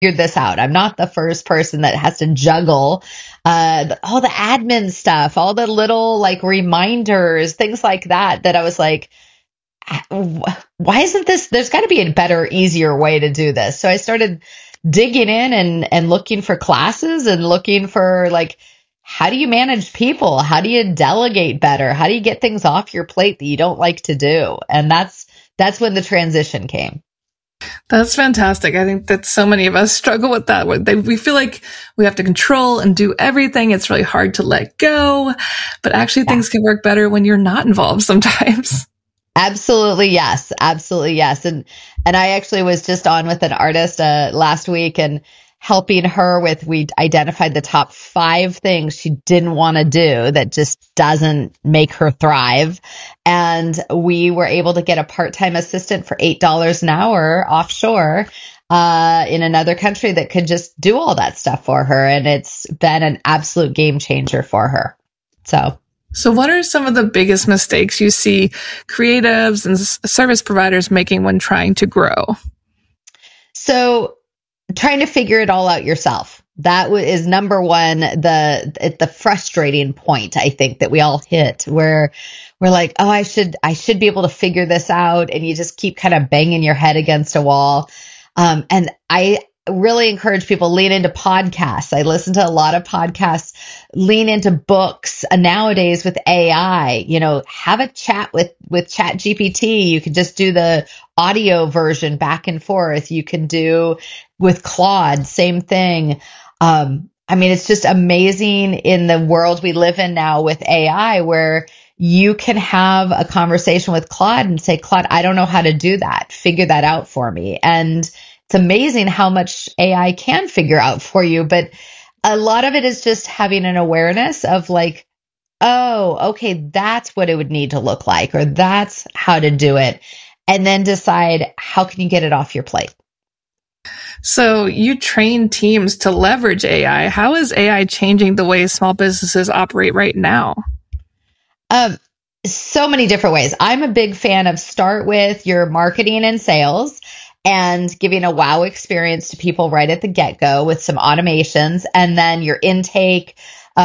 figured this out. I'm not the first person that has to juggle all the admin stuff, all the little like reminders, things like that, that I was like, why isn't this, there's got to be a better, easier way to do this. So I started digging in and looking for classes and looking for like, how do you manage people? How do you delegate better? How do you get things off your plate that you don't like to do? And that's when the transition came. That's fantastic. I think that so many of us struggle with that. We feel like we have to control and do everything. It's really hard to let go, but actually things can work better when you're not involved sometimes. Absolutely. Yes. Absolutely. Yes. And I actually was just on with an artist last week and helping her with, we identified the top 5 things she didn't want to do that just doesn't make her thrive. And we were able to get a part-time assistant for $8 an hour offshore in another country that could just do all that stuff for her. And it's been an absolute game changer for her. So what are some of the biggest mistakes you see creatives and service providers making when trying to grow? So trying to figure it all out yourself. That is number one, the frustrating point, I think, that we all hit, where we're like, oh, I should be able to figure this out. And you just keep kind of banging your head against a wall. And I really encourage people, lean into podcasts. I listen to a lot of podcasts, lean into books. Nowadays with AI, have a chat with ChatGPT. You can just do the audio version back and forth. You can do with Claude, same thing. It's just amazing in the world we live in now with AI, where you can have a conversation with Claude and say, Claude, I don't know how to do that. Figure that out for me. And it's amazing how much AI can figure out for you. But a lot of it is just having an awareness of like, oh, okay, that's what it would need to look like, or that's how to do it. And then decide, how can you get it off your plate? So you train teams to leverage AI. How is AI changing the way small businesses operate right now? So many different ways. I'm a big fan of start with your marketing and sales and giving a wow experience to people right at the get-go with some automations, and then your intake,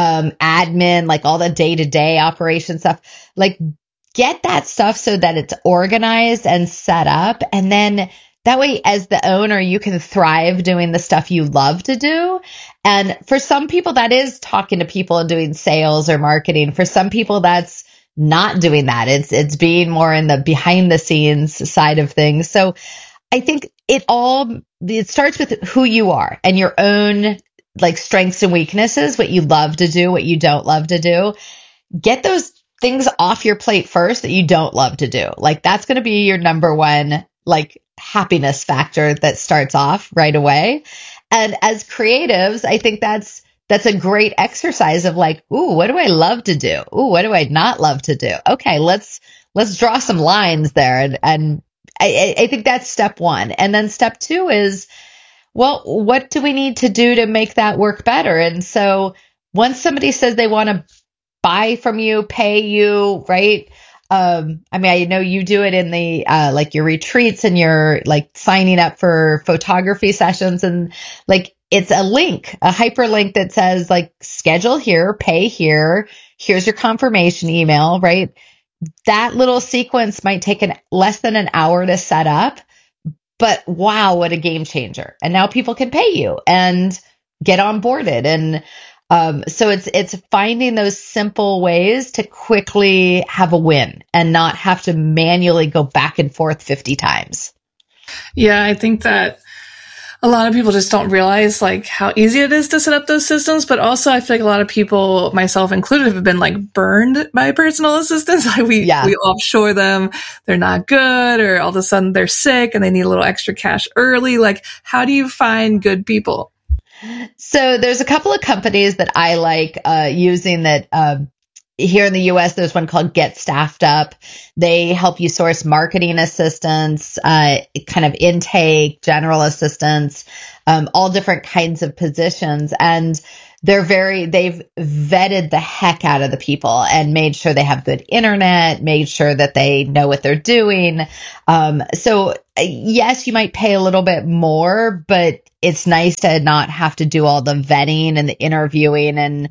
admin, like all the day-to-day operation stuff, like get that stuff so that it's organized and set up. And then that way, as the owner, you can thrive doing the stuff you love to do. And for some people, that is talking to people and doing sales or marketing. For some people, that's not doing that. It's being more in the behind the scenes side of things. So I think it starts with who you are and your own like strengths and weaknesses, what you love to do, what you don't love to do. Get those things off your plate first that you don't love to do. Like that's going to be your number one, like happiness factor that starts off right away. And as creatives, I think that's a great exercise of like, ooh, what do I love to do? Ooh, what do I not love to do? Okay, let's draw some lines there. And I think that's step one. And then step two is, well, what do we need to do to make that work better? And so once somebody says they want to buy from you, pay you, right? I know you do it in the, like your retreats and your like signing up for photography sessions, and like, it's a link, a hyperlink that says like schedule here, pay here, here's your confirmation email, right? That little sequence might take less than an hour to set up, but wow, what a game changer. And now people can pay you and get onboarded. And so it's finding those simple ways to quickly have a win and not have to manually go back and forth 50 times. Yeah, I think that a lot of people just don't realize like how easy it is to set up those systems. But also I feel like a lot of people, myself included, have been like burned by personal assistants. Like we offshore them. They're not good, or all of a sudden they're sick and they need a little extra cash early. Like, how do you find good people? So there's a couple of companies that I like using that here in the US, there's one called Get Staffed Up. They help you source marketing assistants, kind of intake, general assistants, all different kinds of positions. And they've vetted the heck out of the people and made sure they have good internet, made sure that they know what they're doing. So yes, you might pay a little bit more, but it's nice to not have to do all the vetting and the interviewing and,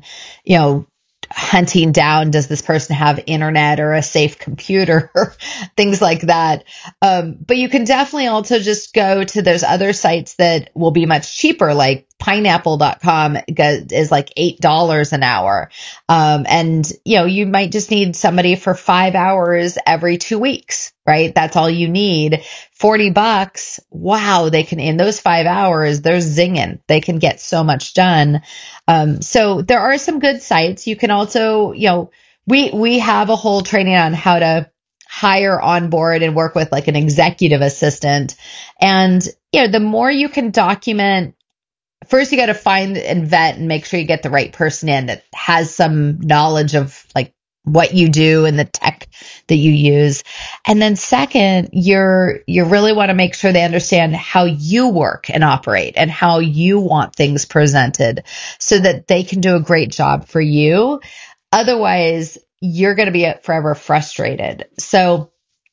hunting down, does this person have internet or a safe computer, things like that. But you can definitely also just go to those other sites that will be much cheaper, like pineapple.com is like $8 an hour. And you might just need somebody for 5 hours every 2 weeks, right? That's all you need. $40. Wow. They can, in those 5 hours, they're zinging. They can get so much done. So there are some good sites. You can also, we have a whole training on how to hire, onboard, and work with like an executive assistant. And, the more you can document, first you got to find and vet and make sure you get the right person in that has some knowledge of like what you do and the tech that you use. And then second, you really want to make sure they understand how you work and operate and how you want things presented so that they can do a great job for you. Otherwise, you're going to be forever frustrated. So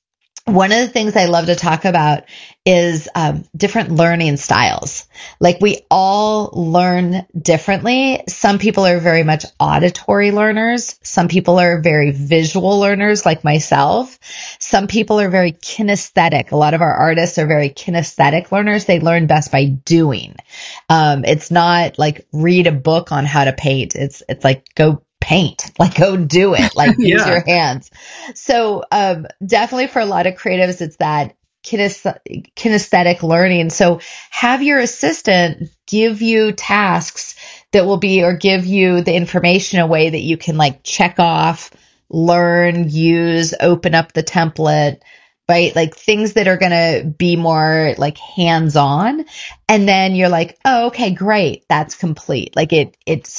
one of the things I love to talk about is different learning styles. Like we all learn differently. Some people are very much auditory learners. Some people are very visual learners like myself. Some people are very kinesthetic. A lot of our artists are very kinesthetic learners. They learn best by doing. It's not like read a book on how to paint. It's like go paint, like go do it, like use your hands. So definitely for a lot of creatives, it's that kinesthetic learning. So have your assistant give you tasks that will be, or give you the information in a way that you can like check off, learn, use, open up the template, right? Like things that are going to be more like hands-on. And then you're like, oh, okay, great. That's complete. Like it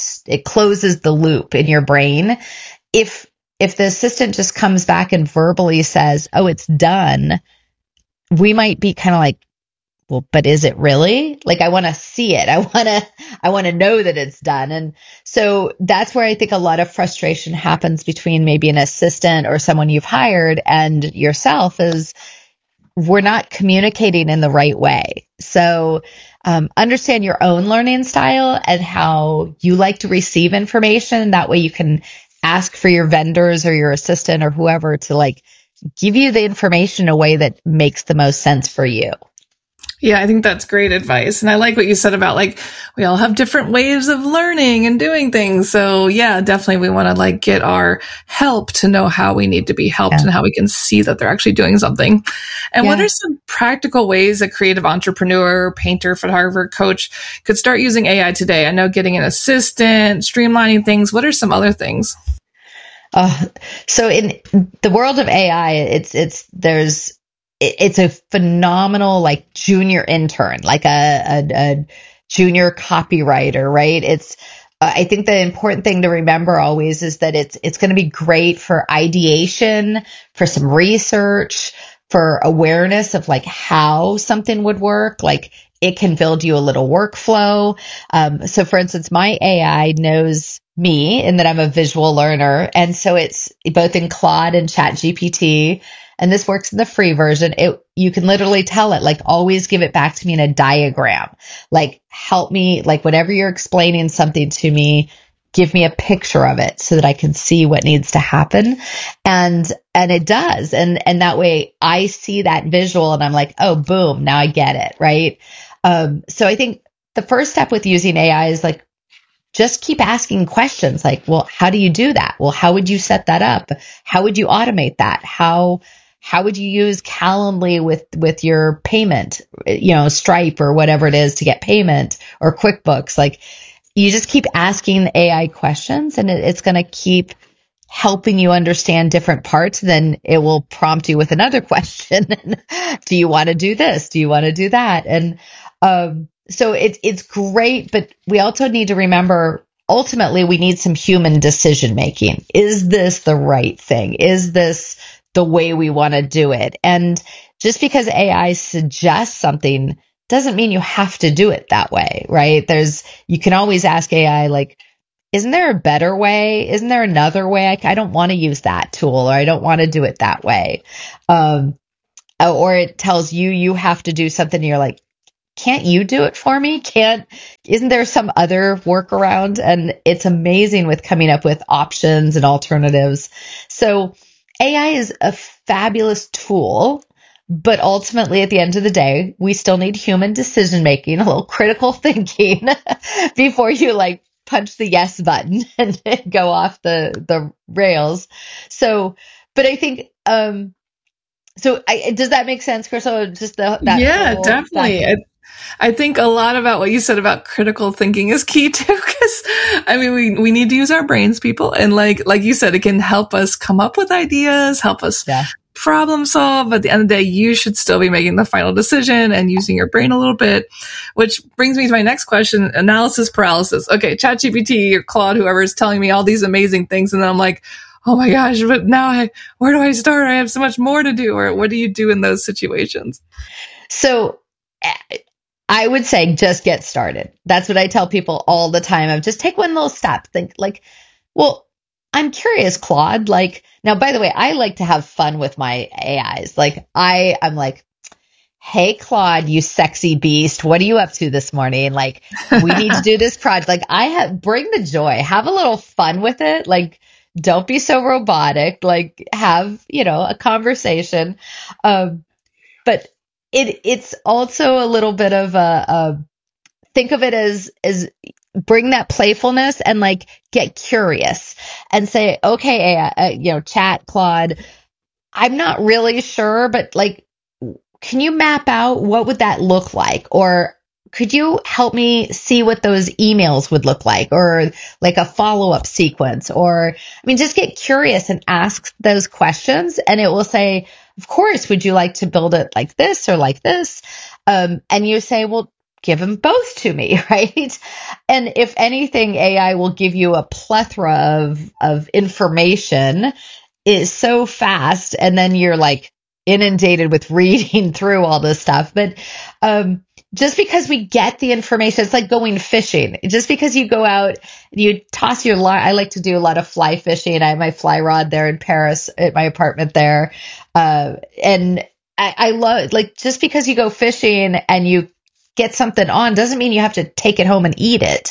closes the loop in your brain. If the assistant just comes back and verbally says, oh, it's done, we might be kind of like, well, but is it really? Like, I want to see it. I want to know that it's done. And so that's where I think a lot of frustration happens between maybe an assistant or someone you've hired and yourself is we're not communicating in the right way. So understand your own learning style and how you like to receive information. That way you can ask for your vendors or your assistant or whoever to like give you the information in a way that makes the most sense for you. Yeah, I think that's great advice. And I like what you said about like, we all have different ways of learning and doing things. So yeah, definitely we want to like get our help to know how we need to be helped and how we can see that they're actually doing something. And what are some practical ways a creative entrepreneur, painter, photographer, coach could start using AI today? I know getting an assistant, streamlining things. What are some other things? So in the world of AI, it's a phenomenal like junior intern, like a junior copywriter, right? I think the important thing to remember always is that it's going to be great for ideation, for some research, for awareness of like how something would work. Like it can build you a little workflow. So for instance, my AI knows me and that I'm a visual learner. And so it's both in Claude and ChatGPT. And this works in the free version. You can literally tell it, like, always give it back to me in a diagram. Like, help me, like, whenever you're explaining something to me, give me a picture of it so that I can see what needs to happen. And it does. And that way I see that visual and I'm like, oh, boom, now I get it. Right. So I think the first step with using AI is like, just keep asking questions like, well, how do you do that? Well, how would you set that up? How would you automate that? How would you use Calendly with your payment, Stripe or whatever it is to get payment, or QuickBooks? Like, you just keep asking AI questions and it's going to keep helping you understand different parts. Then it will prompt you with another question. Do you want to do this? Do you want to do that? And so it's great, but we also need to remember, ultimately, we need some human decision making. Is this the right thing? Is this the way we want to do it? And just because AI suggests something doesn't mean you have to do it that way, right? You can always ask AI, like, isn't there a better way? Isn't there another way? I don't want to use that tool, or I don't want to do it that way. or it tells you you have to do something. And you're like, can't you do it for me? Isn't there some other workaround? And it's amazing with coming up with options and alternatives. So AI is a fabulous tool, but ultimately at the end of the day, we still need human decision making, a little critical thinking before you like punch the yes button and go off the rails. So, but I think, does that make sense, Crystal? Just that yeah, definitely. I think a lot about what you said about critical thinking is key too, because I mean, we need to use our brains, people. And like you said, it can help us come up with ideas, help us problem solve. But at the end of the day, you should still be making the final decision and using your brain a little bit, which brings me to my next question, analysis paralysis. Okay, ChatGPT or Claude, whoever is telling me all these amazing things. And then I'm like, oh my gosh, but now where do I start? I have so much more to do. Or what do you do in those situations? So I would say just get started. That's what I tell people all the time. Of just take one little step. Think like, well, I'm curious, Claude. Like, now, by the way, I like to have fun with my AIs. Like I'm like, hey, Claude, you sexy beast. What are you up to this morning? Like, we need to do this project. Like bring the joy, have a little fun with it. Like, don't be so robotic. Like have, a conversation. But it's also a little bit of think of it as bring that playfulness and like get curious and say, okay, chat Claude, I'm not really sure, but like, can you map out what would that look like? Or could you help me see what those emails would look like, or like a follow-up sequence? Or, I mean, just get curious and ask those questions, and it will say, of course, would you like to build it like this or like this? And you say, well, give them both to me, right? And if anything, AI will give you a plethora of information. It's so fast, and then you're like inundated with reading through all this stuff. But just because we get the information, it's like going fishing. Just because you go out and you toss your line, I like to do a lot of fly fishing. I have my fly rod there in Paris at my apartment there. And I love, like, just because you go fishing and you get something on doesn't mean you have to take it home and eat it.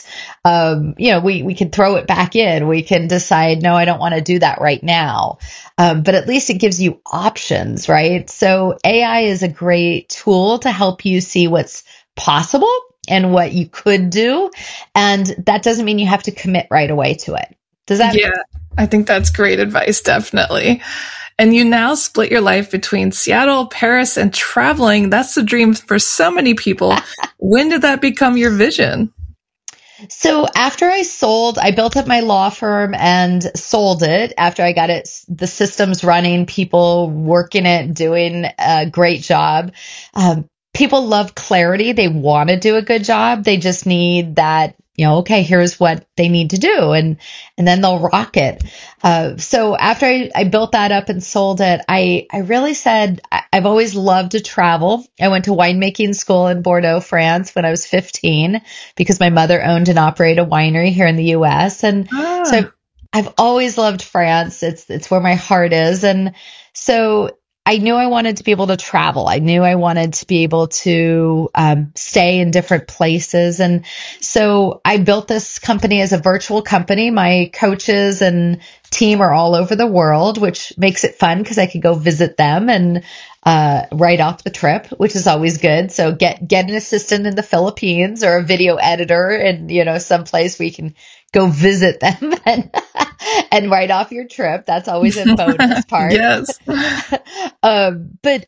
We can throw it back in. We can decide, no, I don't want to do that right now. But at least it gives you options, right? So AI is a great tool to help you see what's possible and what you could do. And that doesn't mean you have to commit right away to it. Does that? Yeah, I think that's great advice. Definitely. And you now split your life between Seattle, Paris, and traveling. That's the dream for so many people. When did that become your vision? So after I built up my law firm and sold it after I got the systems running, people working it, doing a great job. People love clarity. They want to do a good job. They just need that, okay, here's what they need to do. And then they'll rock it. So after I built that up and sold it, I really said, I've always loved to travel. I went to winemaking school in Bordeaux, France when I was 15 because my mother owned and operated a winery here in the US. And so I've always loved France. It's where my heart is. And so I knew I wanted to be able to travel. I knew I wanted to be able to stay in different places. And so I built this company as a virtual company. My coaches and team are all over the world, which makes it fun because I could go visit them and write off the trip, which is always good. So get an assistant in the Philippines or a video editor in, someplace where you can go visit them and write off your trip. That's always a bonus part. Yes. But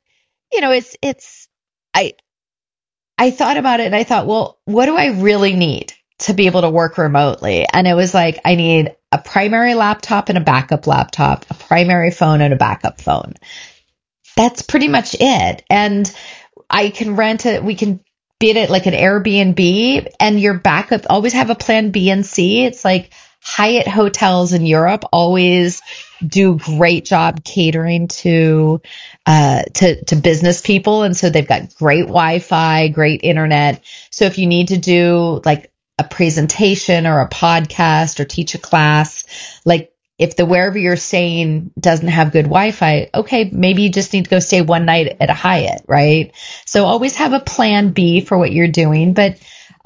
I thought about it and I thought, well, what do I really need to be able to work remotely? And it was like, I need a primary laptop and a backup laptop, a primary phone and a backup phone. That's pretty much it. And I can rent it. We can be it like an Airbnb, and your backup, always have a plan B and C. It's like Hyatt hotels in Europe always do great job catering to business people. And so they've got great Wi-Fi, great internet. So if you need to do like a presentation or a podcast or teach a class, like if the wherever you're staying doesn't have good Wi-Fi, okay, maybe you just need to go stay one night at a Hyatt, right? So always have a plan B for what you're doing. But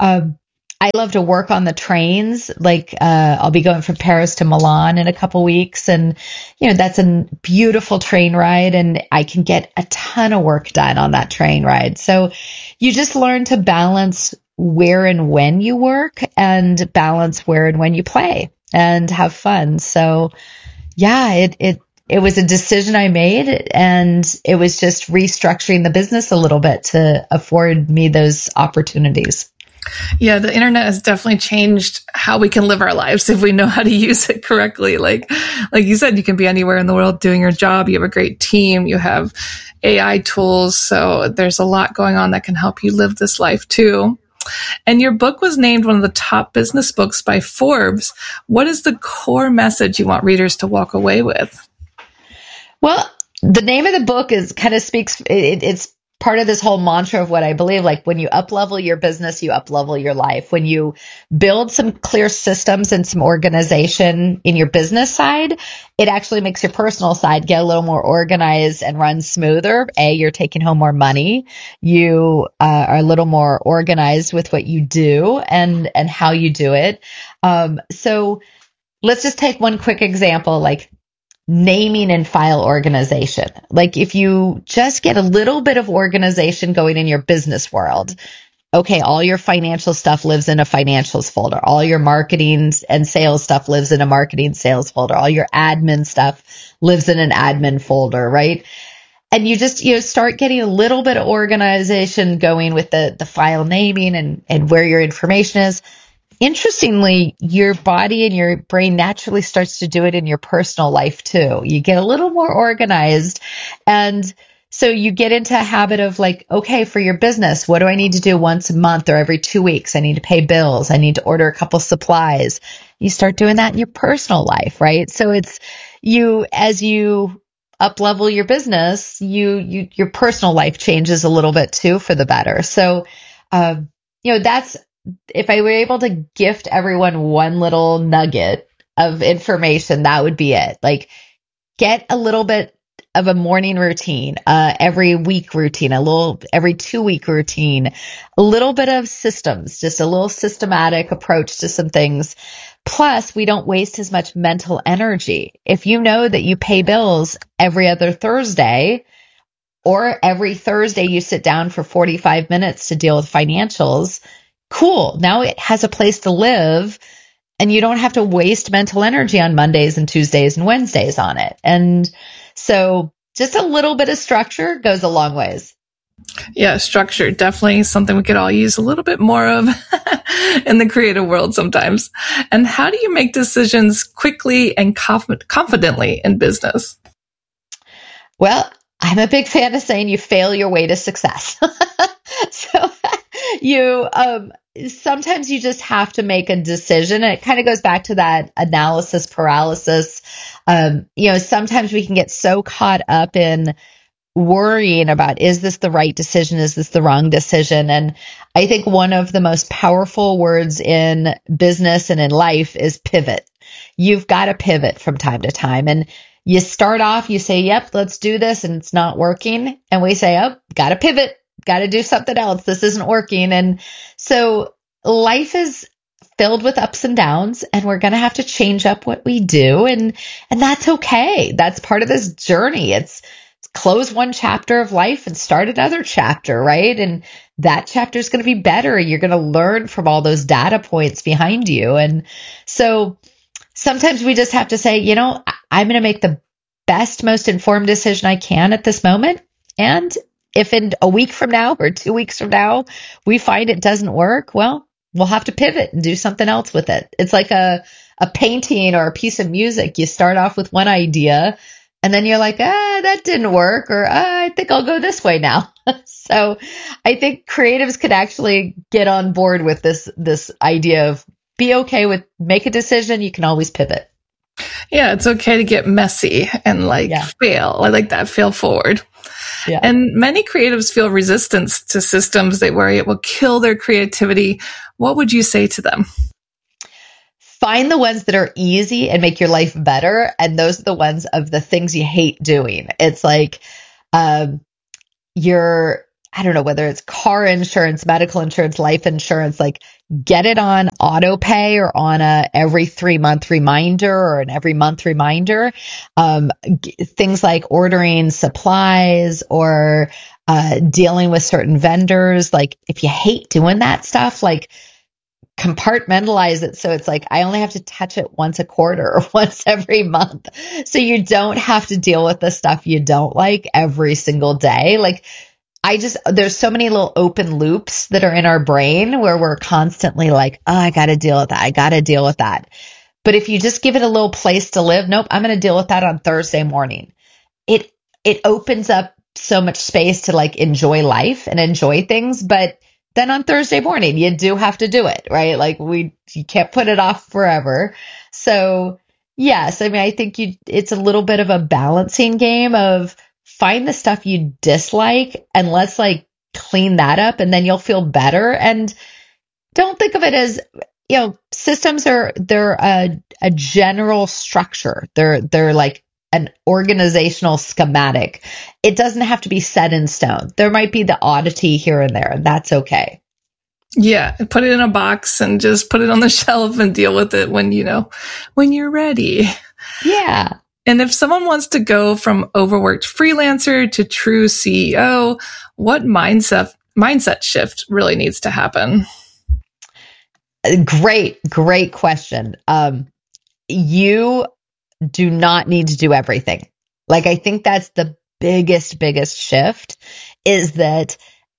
I love to work on the trains. Like I'll be going from Paris to Milan in a couple weeks, and that's a beautiful train ride, and I can get a ton of work done on that train ride. So you just learn to balance where and when you work, and balance where and when you play and have fun. So yeah, it was a decision I made, and it was just restructuring the business a little bit to afford me those opportunities. Yeah, the internet has definitely changed how we can live our lives if we know how to use it correctly. Like you said, you can be anywhere in the world doing your job. You have a great team. You have AI tools. So there's a lot going on that can help you live this life too. And your book was named one of the top business books by Forbes. What is the core message you want readers to walk away with? Well, the name of the book is kind of speaks, it's part of this whole mantra of what I believe. Like when you up-level your business, you up-level your life. When you build some clear systems and some organization in your business side, it actually makes your personal side get a little more organized and run smoother. You're taking home more money. You are a little more organized with what you do and how you do it. So let's just take one quick example, like naming and file organization. Like if you just get a little bit of organization going in your business world, okay, all your financial stuff lives in a financials folder. All your marketing and sales stuff lives in a marketing sales folder. All your admin stuff lives in an admin folder, right? And you just, start getting a little bit of organization going with the file naming and where your information is. Interestingly, your body and your brain naturally starts to do it in your personal life too. You get a little more organized. And so you get into a habit of like, okay, for your business, what do I need to do once a month or every 2 weeks? I need to pay bills. I need to order a couple supplies. You start doing that in your personal life, right? So it's as you up level your business, your personal life changes a little bit too for the better. So, that's, if I were able to gift everyone one little nugget of information, that would be it. Like get a little bit of a morning routine, every week routine, every 2 week routine, a little bit of systems, just a little systematic approach to some things. Plus, we don't waste as much mental energy. If you know that you pay bills every other Thursday, or every Thursday you sit down for 45 minutes to deal with financials, cool. Now it has a place to live, and you don't have to waste mental energy on Mondays and Tuesdays and Wednesdays on it. And so just a little bit of structure goes a long ways. Yeah, structure, definitely something we could all use a little bit more of in the creative world sometimes. And how do you make decisions quickly and confidently in business? Well, I'm a big fan of saying you fail your way to success. So sometimes you just have to make a decision. And it kind of goes back to that analysis paralysis. Sometimes we can get so caught up in worrying about, is this the right decision? Is this the wrong decision? And I think one of the most powerful words in business and in life is pivot. You've got to pivot from time to time. And you start off, you say, yep, let's do this. And it's not working. And we say, oh, got to pivot. Got to do something else. This isn't working. And so life is filled with ups and downs, and we're going to have to change up what we do. And that's okay. That's part of this journey. It's close one chapter of life and start another chapter, right? And that chapter is going to be better. You're going to learn from all those data points behind you. And so sometimes we just have to say, I'm going to make the best, most informed decision I can at this moment. And if in a week from now or 2 weeks from now, we find it doesn't work, well, we'll have to pivot and do something else with it. It's like a painting or a piece of music. You start off with one idea, and then you're like, that didn't work, or I think I'll go this way now. So I think creatives could actually get on board with this idea of be okay with make a decision. You can always pivot. Yeah, it's okay to get messy and fail. I like that, fail forward. Yeah. And many creatives feel resistance to systems. They worry it will kill their creativity. What would you say to them? find the ones that are easy and make your life better. And those are the ones of the things you hate doing. It's like, I don't know, whether it's car insurance, medical insurance, life insurance, like get it on auto pay or on a every 3-month reminder or an every month reminder. Things like ordering supplies or dealing with certain vendors. Like if you hate doing that stuff, like compartmentalize it. So it's like, I only have to touch it once a quarter or once every month. So you don't have to deal with the stuff you don't like every single day. Like there's so many little open loops that are in our brain where we're constantly like, oh, I got to deal with that. I got to deal with that. But if you just give it a little place to live, nope, I'm going to deal with that on Thursday morning. It opens up so much space to like enjoy life and enjoy things. But then on Thursday morning, you do have to do it, right? Like you can't put it off forever. So yes, I mean, I think it's a little bit of a balancing game of find the stuff you dislike and let's like clean that up and then you'll feel better. And don't think of it as, systems they're a general structure. They're like an organizational schematic. It doesn't have to be set in stone. There might be the oddity here and there, and that's okay. Yeah, put it in a box and just put it on the shelf and deal with it when you're ready. Yeah. And if someone wants to go from overworked freelancer to true CEO, what mindset shift really needs to happen? Great question. You do not need to do everything. Like, I think that's the biggest shift is that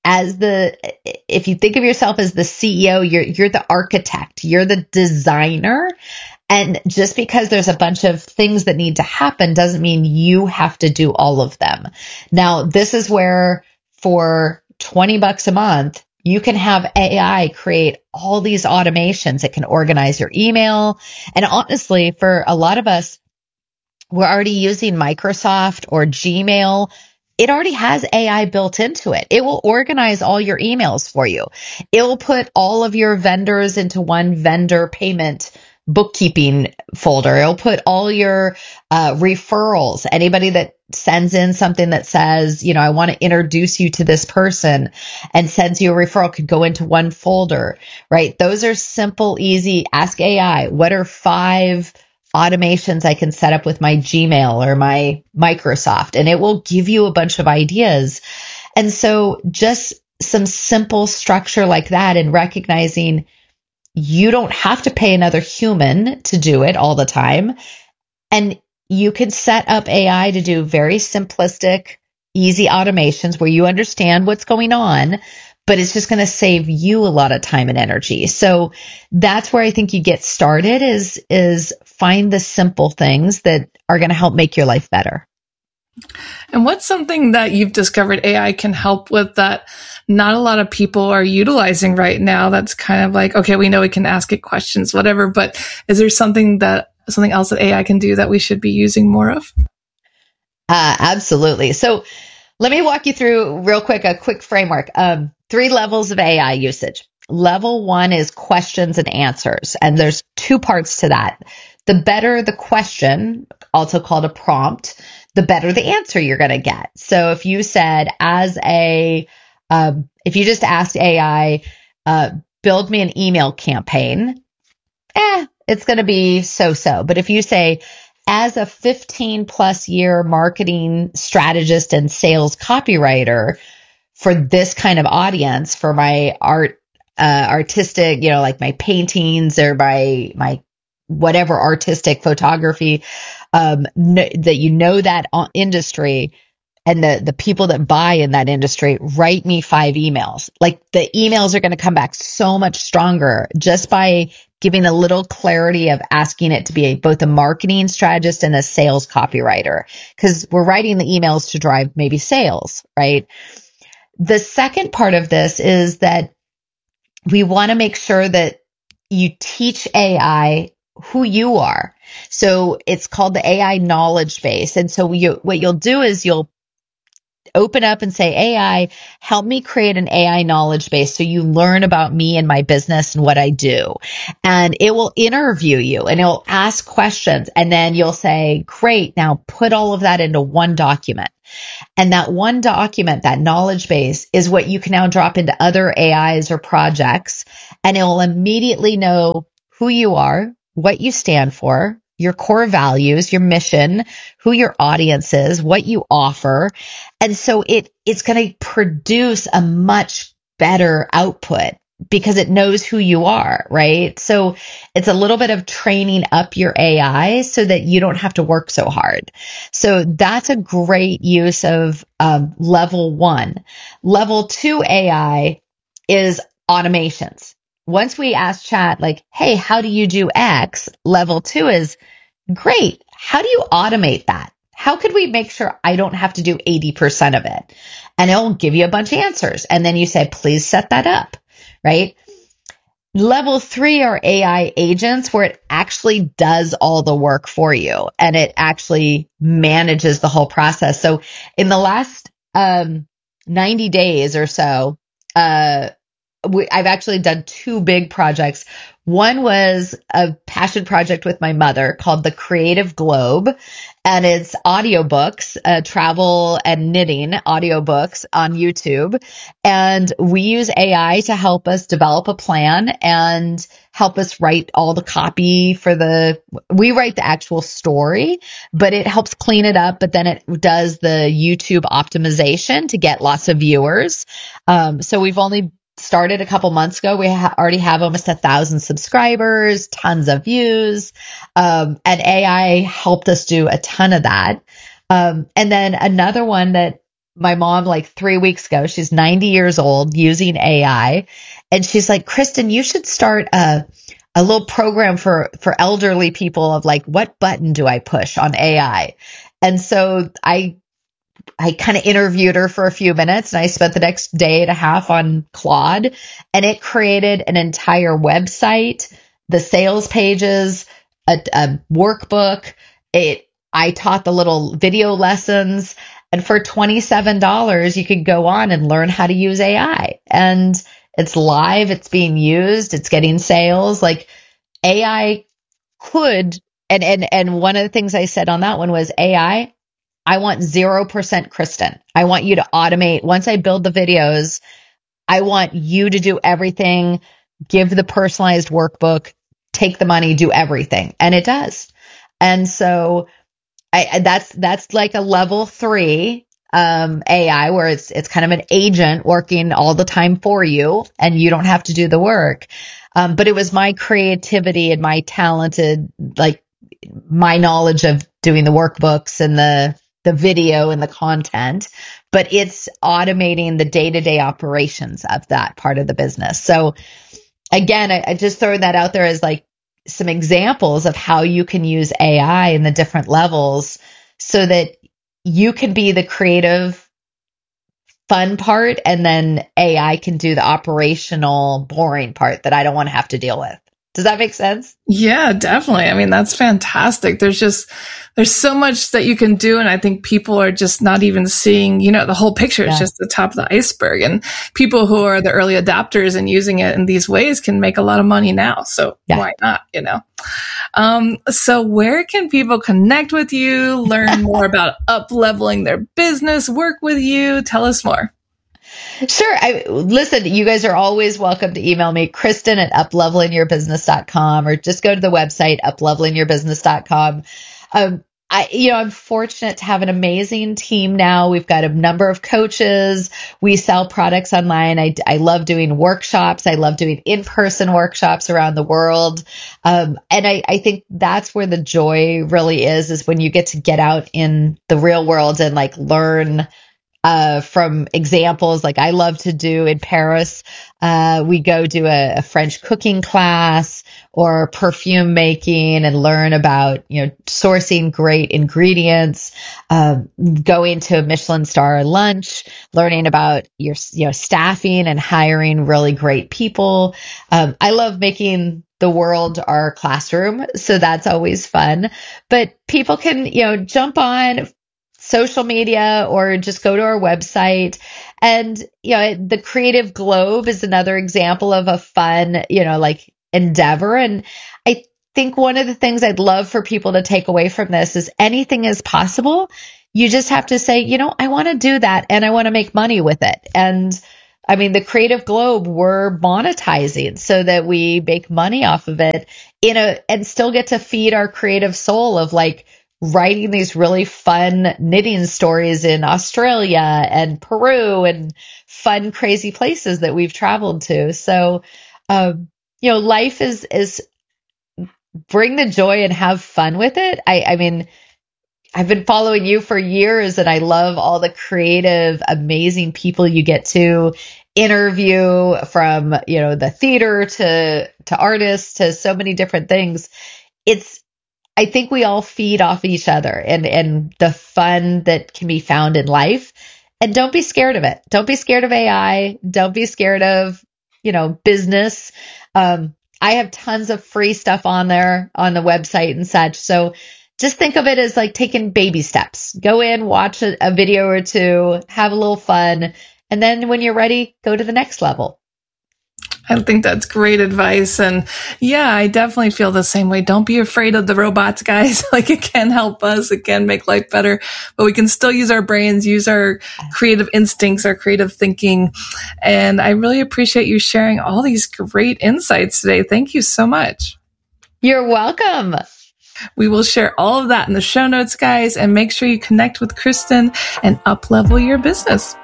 if you think of yourself as the CEO, you're the architect, you're the designer. And just because there's a bunch of things that need to happen doesn't mean you have to do all of them. Now, this is where for $20 a month, you can have AI create all these automations. It can organize your email. And honestly, for a lot of us, we're already using Microsoft or Gmail. It already has AI built into it. It will organize all your emails for you. It will put all of your vendors into one vendor payment bookkeeping folder. It'll put all your referrals, anybody that sends in something that says, I want to introduce you to this person and sends you a referral could go into one folder, right? Those are simple, easy. Ask AI, what are 5 automations I can set up with my Gmail or my Microsoft? And it will give you a bunch of ideas. And so just some simple structure like that and recognizing you don't have to pay another human to do it all the time. And you can set up AI to do very simplistic, easy automations where you understand what's going on, but it's just going to save you a lot of time and energy. So that's where I think you get started is find the simple things that are going to help make your life better. And what's something that you've discovered AI can help with that not a lot of people are utilizing right now? That's kind of like, okay, we know we can ask it questions, whatever, but is there something else that AI can do that we should be using more of? Absolutely. So let me walk you through real quick, a quick framework. 3 levels of AI usage. Level 1 is questions and answers. And there's 2 parts to that. The better the question, also called a prompt, the better the answer you're going to get. So if you said if you just asked AI, build me an email campaign, it's going to be so-so. But if you say, as a 15+ year marketing strategist and sales copywriter for this kind of audience, for my artistic, like my paintings or my whatever artistic photography, that industry and the people that buy in that industry, write me 5 emails. Like the emails are going to come back so much stronger just by giving a little clarity of asking it to be both a marketing strategist and a sales copywriter, because we're writing the emails to drive maybe sales, right? The second part of this is that we want to make sure that you teach AI who you are. So it's called the AI knowledge base. And so what you'll do is you'll open up and say, AI, help me create an AI knowledge base so you learn about me and my business and what I do. And it will interview you and it'll ask questions. And then you'll say, great, now put all of that into one document. And that one document, that knowledge base, is what you can now drop into other AIs or projects. And it will immediately know who you are, what you stand for, your core values, your mission, who your audience is, what you offer. And so it's going to produce a much better output because it knows who you are, right? So it's a little bit of training up your AI so that you don't have to work so hard. So that's a great use of level 1. Level 2 AI is automations. Once we ask chat, like, hey, how do you do X? Level 2 is, great. How do you automate that? How could we make sure I don't have to do 80% of it? And it'll give you a bunch of answers. And then you say, please set that up, right? Level 3 are AI agents where it actually does all the work for you and it actually manages the whole process. So in the last 90 days or so, I've actually done 2 big projects. One was a passion project with my mother called The Creative Globe, and it's audiobooks, travel and knitting audiobooks on YouTube. And we use AI to help us develop a plan and help us write all the copy we write the actual story, but it helps clean it up. But then it does the YouTube optimization to get lots of viewers. So we've only started a couple months ago. We already have almost 1,000 subscribers, tons of views, and AI helped us do a ton of that. And then another one that my mom, like 3 weeks ago, she's 90 years old using AI, and she's like, Kristen, you should start a little program for elderly people of like, what button do I push on AI? And so I kind of interviewed her for a few minutes and I spent the next day and a half on Claude, and it created an entire website, the sales pages, a workbook. I taught the little video lessons, and for $27, you could go on and learn how to use AI, and it's live. It's being used. It's getting sales. Like AI could, and one of the things I said on that one was AI, I want 0% Kristen. I want you to automate. Once I build the videos, I want you to do everything, give the personalized workbook, take the money, do everything. And it does. And so that's like a level 3 AI where it's kind of an agent working all the time for you and you don't have to do the work. But it was my creativity and my talented, like my knowledge of doing the workbooks and the video and the content, but it's automating the day-to-day operations of that part of the business. So again, I just throw that out there as like some examples of how you can use AI in the different levels so that you can be the creative, fun part, and then AI can do the operational, boring part that I don't want to have to deal with. Does that make sense? Yeah, definitely. I mean, that's fantastic. There's so much that you can do. And I think people are just not even seeing, the whole picture. It's just the top of the iceberg, and people who are the early adopters and using it in these ways can make a lot of money now. So why not, So where can people connect with you, learn more about up-leveling their business, work with you? Tell us more. Sure. Listen, you guys are always welcome to email me, Kristen at uplevelingyourbusiness.com, or just go to the website, uplevelingyourbusiness.com. I'm fortunate to have an amazing team now. We've got a number of coaches. We sell products online. I love doing workshops. I love doing in-person workshops around the world. And I think that's where the joy really is when you get to get out in the real world and like learn from examples like I love to do in Paris. We go do a French cooking class or perfume making and learn about, sourcing great ingredients, going to a Michelin star lunch, learning about your, staffing and hiring really great people. I love making the world our classroom. So that's always fun, but people can, jump on, social media or just go to our website. And, the Creative Globe is another example of a fun, like endeavor. And I think one of the things I'd love for people to take away from this is anything is possible. You just have to say, I want to do that and I want to make money with it. And I mean, the Creative Globe, we're monetizing so that we make money off of it and still get to feed our creative soul of like writing these really fun knitting stories in Australia and Peru and fun, crazy places that we've traveled to. So, life is bring the joy and have fun with it. I mean, I've been following you for years and I love all the creative, amazing people you get to interview, from, the theater to artists to so many different things. I think we all feed off each other and the fun that can be found in life. And don't be scared of it. Don't be scared of AI. Don't be scared of, business. I have tons of free stuff on there on the website and such. So just think of it as like taking baby steps. Go in, watch a video or two, have a little fun. And then when you're ready, go to the next level. I think that's great advice. And yeah, I definitely feel the same way. Don't be afraid of the robots, guys. Like, it can help us. It can make life better, but we can still use our brains, use our creative instincts, our creative thinking. And I really appreciate you sharing all these great insights today. Thank you so much. You're welcome. We will share all of that in the show notes, guys, and make sure you connect with Kristen and up-level your business.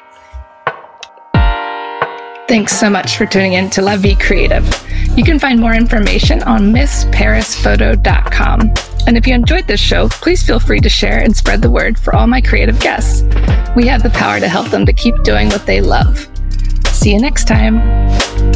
Thanks so much for tuning in to La Vie Creative. You can find more information on MissParisPhoto.com. And if you enjoyed this show, please feel free to share and spread the word for all my creative guests. We have the power to help them to keep doing what they love. See you next time.